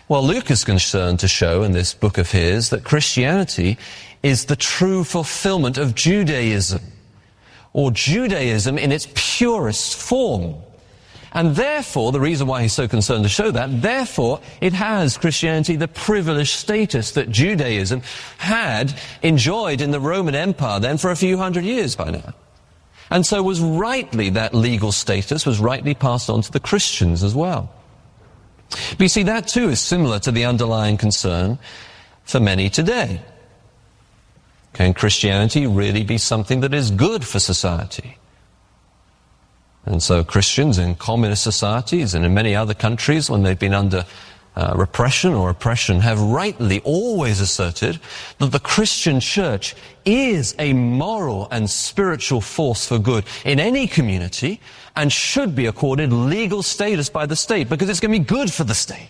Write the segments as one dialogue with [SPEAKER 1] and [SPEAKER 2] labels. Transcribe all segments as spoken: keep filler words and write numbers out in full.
[SPEAKER 1] Well, Luke is concerned to show in this book of his that Christianity is the true fulfillment of Judaism, or Judaism in its purest form. And therefore, the reason why he's so concerned to show that, therefore, it has, Christianity, the privileged status that Judaism had enjoyed in the Roman Empire then for a few hundred years by now. And so was rightly, that legal status was rightly passed on to the Christians as well. But you see, that too is similar to the underlying concern for many today. Can Christianity really be something that is good for society? And so Christians in communist societies and in many other countries, when they've been under uh, repression or oppression, have rightly always asserted that the Christian church is a moral and spiritual force for good in any community and should be accorded legal status by the state because it's going to be good for the state.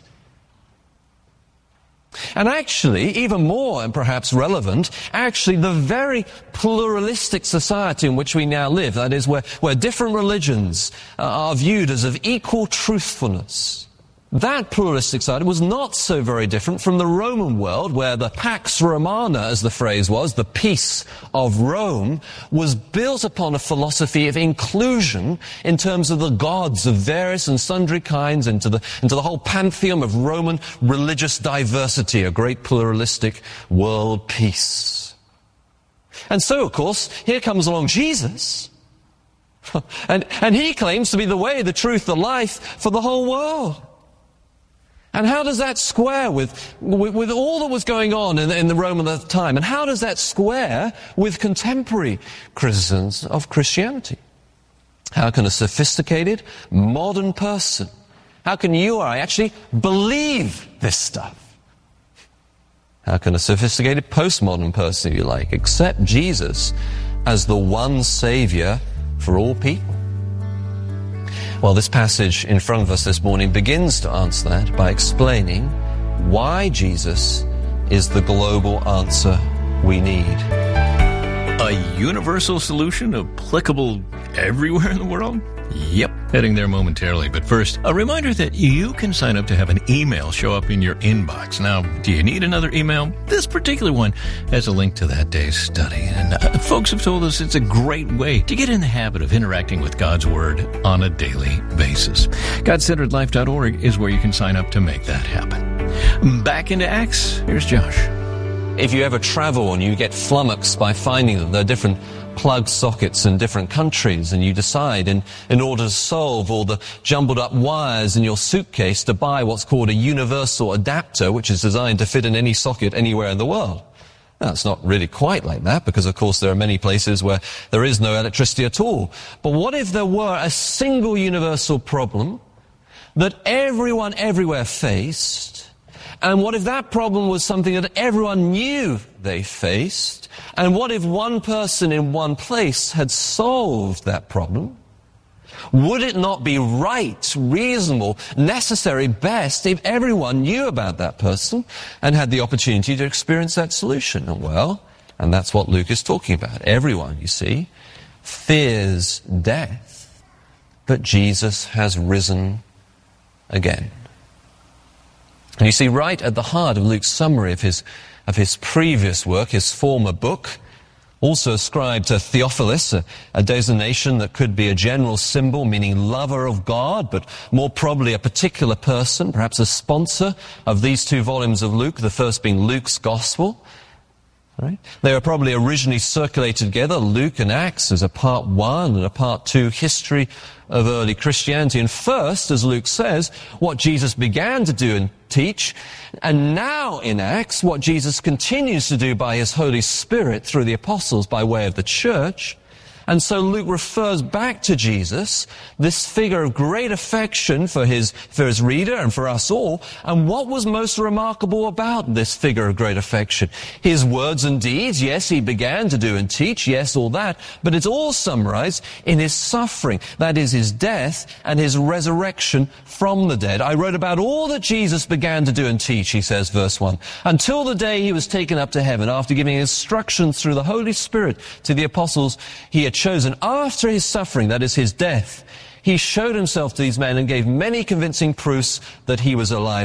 [SPEAKER 1] And actually, even more and perhaps relevant, actually the very pluralistic society in which we now live, that is where, where different religions uh, are viewed as of equal truthfulness, that pluralistic society was not so very different from the Roman world, where the Pax Romana, as the phrase was, the peace of Rome, was built upon a philosophy of inclusion in terms of the gods of various and sundry kinds into the, into the whole pantheon of Roman religious diversity, a great pluralistic world peace. And so, of course, here comes along Jesus, and, and he claims to be the way, the truth, the life for the whole world. And how does that square with, with, with all that was going on in, in the Rome at the time? And how does that square with contemporary criticisms of Christianity? How can a sophisticated, modern person, how can you or I actually believe this stuff? How can a sophisticated, postmodern person, if you like, accept Jesus as the one Savior for all people? Well, this passage in front of us this morning begins to answer that by explaining why Jesus is the global answer we need.
[SPEAKER 2] A universal solution applicable everywhere in the world? Yep, heading there momentarily. But first, a reminder that you can sign up to have an email show up in your inbox. Now, do you need another email? This particular one has a link to that day's study. And uh, folks have told us it's a great way to get in the habit of interacting with God's Word on a daily basis. God Centered Life dot org is where you can sign up to make that happen. Back into Acts, here's Josh.
[SPEAKER 1] If you ever travel and you get flummoxed by finding that there are different plug sockets in different countries, and you decide in, in order to solve all the jumbled up wires in your suitcase to buy what's called a universal adapter, which is designed to fit in any socket anywhere in the world. Now, it's not really quite like that, because of course there are many places where there is no electricity at all. But what if there were a single universal problem that everyone everywhere faced? And what if that problem was something that everyone knew they faced? And what if one person in one place had solved that problem? Would it not be right, reasonable, necessary, best if everyone knew about that person and had the opportunity to experience that solution? Well, and that's what Luke is talking about. Everyone, you see, fears death, but Jesus has risen again. And you see, right at the heart of Luke's summary of his, of his previous work, his former book, also ascribed to Theophilus, a, a designation that could be a general symbol meaning lover of God, but more probably a particular person, perhaps a sponsor of these two volumes of Luke, the first being Luke's Gospel. Right? They were probably originally circulated together, Luke and Acts, as a part one and a part two history of early Christianity. And first, as Luke says, what Jesus began to do and teach, and now in Acts, what Jesus continues to do by his Holy Spirit through the apostles by way of the church. And so Luke refers back to Jesus, this figure of great affection for his, for his reader and for us all. And what was most remarkable about this figure of great affection? His words and deeds, yes, he began to do and teach, yes, all that, but it's all summarized in his suffering, that is his death and his resurrection from the dead. I wrote about all that Jesus began to do and teach, he says, verse one, until the day he was taken up to heaven, after giving instructions through the Holy Spirit to the apostles he had chosen. After his suffering, that is his death, he showed himself to these men and gave many convincing proofs that he was alive.